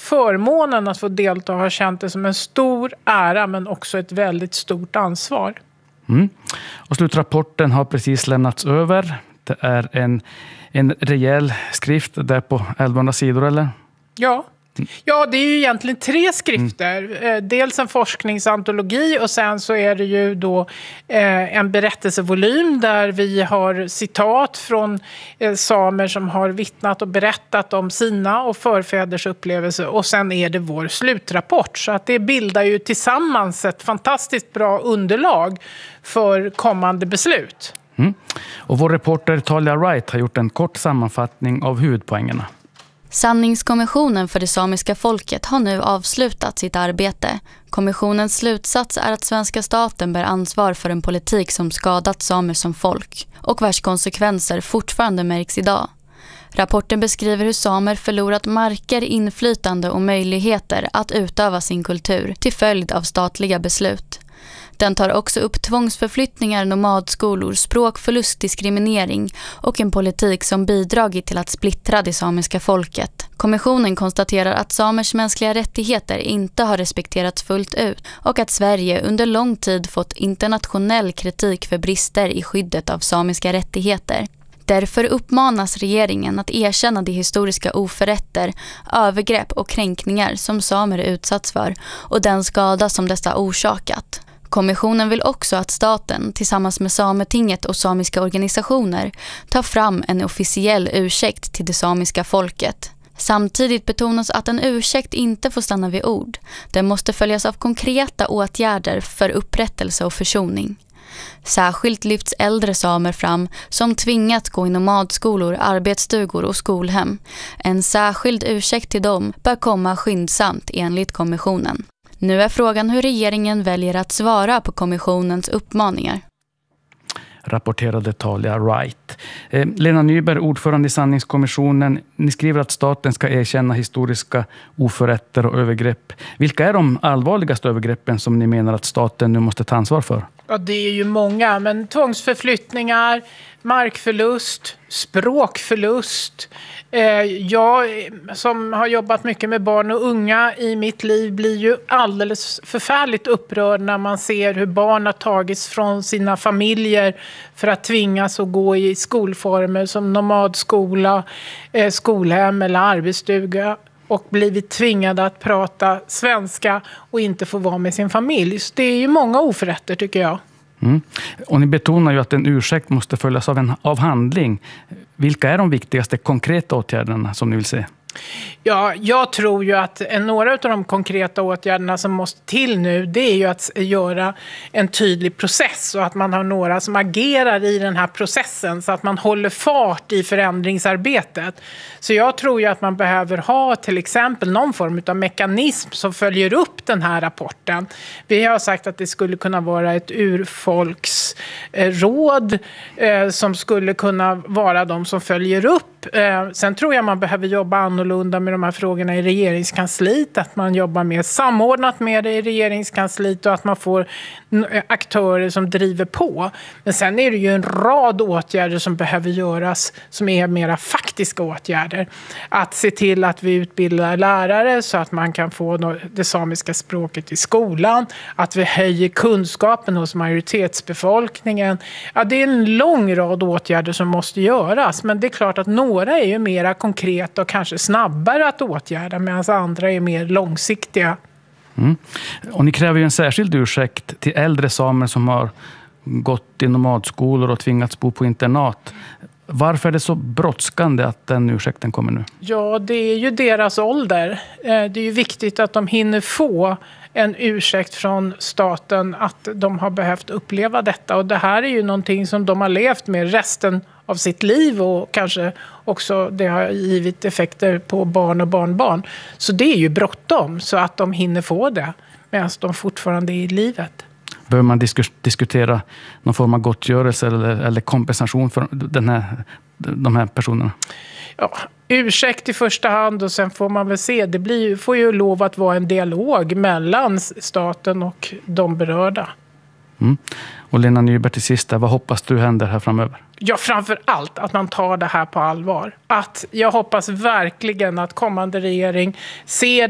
förmånen att få delta har känt det som en stor ära men också ett väldigt stort ansvar. Och slutrapporten har precis lämnats över. Det är en rejäl skrift där på 1100 sidor, eller? Ja, det är ju egentligen 3 skrifter. Dels en forskningsantologi och sen så är det ju då en berättelsevolym där vi har citat från samer som har vittnat och berättat om sina och förfäders upplevelser. Och sen är det vår slutrapport. Så att det bildar ju tillsammans ett fantastiskt bra underlag för kommande beslut. Och vår reporter Talia Wright har gjort en kort sammanfattning av huvudpoängerna. Sanningskommissionen för det samiska folket har nu avslutat sitt arbete. Kommissionens slutsats är att svenska staten bär ansvar för en politik som skadat samer som folk och vars konsekvenser fortfarande märks idag. Rapporten beskriver hur samer förlorat marker, inflytande och möjligheter att utöva sin kultur till följd av statliga beslut. Den tar också upp tvångsförflyttningar, nomadskolor, språkförlust, diskriminering och en politik som bidragit till att splittra det samiska folket. Kommissionen konstaterar att samers mänskliga rättigheter inte har respekterats fullt ut och att Sverige under lång tid fått internationell kritik för brister i skyddet av samiska rättigheter. Därför uppmanas regeringen att erkänna de historiska oförrätter, övergrepp och kränkningar som samer utsatts för och den skada som dessa orsakat. Kommissionen vill också att staten tillsammans med Sametinget och samiska organisationer tar fram en officiell ursäkt till det samiska folket. Samtidigt betonas att en ursäkt inte får stanna vid ord. Den måste följas av konkreta åtgärder för upprättelse och försoning. Särskilt lyfts äldre samer fram som tvingats gå i nomadskolor, arbetsstugor och skolhem. En särskild ursäkt till dem bör komma skyndsamt enligt kommissionen. Nu är frågan hur regeringen väljer att svara på kommissionens uppmaningar. Rapporterade Talia Wright. Lena Nyberg, ordförande i sanningskommissionen. Ni skriver att staten ska erkänna historiska oförrätter och övergrepp. Vilka är de allvarligaste övergreppen som ni menar att staten nu måste ta ansvar för? Ja, det är ju många, men tvångsförflyttningar, markförlust, språkförlust. Jag som har jobbat mycket med barn och unga i mitt liv blir ju alldeles förfärligt upprörd när man ser hur barn har tagits från sina familjer för att tvingas att gå i skolformer som nomadskola, skolhem eller arbetsstuga och blivit tvingade att prata svenska och inte få vara med sin familj. Så det är ju många oförrätter tycker jag. Och ni betonar ju att en ursäkt måste följas av handling. Vilka är de viktigaste konkreta åtgärderna som ni vill se? Ja, jag tror ju att några av de konkreta åtgärderna som måste till nu, det är ju att göra en tydlig process och att man har några som agerar i den här processen så att man håller fart i förändringsarbetet. Så jag tror ju att man behöver ha till exempel någon form av mekanism som följer upp den här rapporten. Vi har sagt att det skulle kunna vara ett urfolksråd som skulle kunna vara de som följer upp. Sen tror jag man behöver jobba annorlunda med de här frågorna i regeringskansliet, att man jobbar mer samordnat med det i regeringskansliet och att man får aktörer som driver på. Men sen är det ju en rad åtgärder som behöver göras som är mera faktiska åtgärder. Att se till att vi utbildar lärare så att man kan få det samiska språket i skolan, att vi höjer kunskapen hos majoritetsbefolkningen. Ja, det är en lång rad åtgärder som måste göras, men det är klart att några är ju mera konkreta och kanske snabbare att åtgärda medan andra är mer långsiktiga. Och ni kräver ju en särskild ursäkt till äldre samer som har gått i nomadskolor och tvingats bo på internat. Varför är det så brådskande att den ursäkten kommer nu? Ja, det är ju deras ålder. Det är ju viktigt att de hinner få en ursäkt från staten att de har behövt uppleva detta. Och det här är ju någonting som de har levt med resten av sitt liv och kanske också det har givit effekter på barn och barnbarn. Så det är ju bråttom så att de hinner få det medan de fortfarande är i livet. Behöver man diskutera någon form av gottgörelse eller kompensation för de här personerna? Ja, ursäkt i första hand och sen får man väl se. Det får ju lov att vara en dialog mellan staten och de berörda. Och Lena Nyberg till sist, vad hoppas du händer här framöver? Ja, framför allt att man tar det här på allvar. Jag hoppas verkligen att kommande regering ser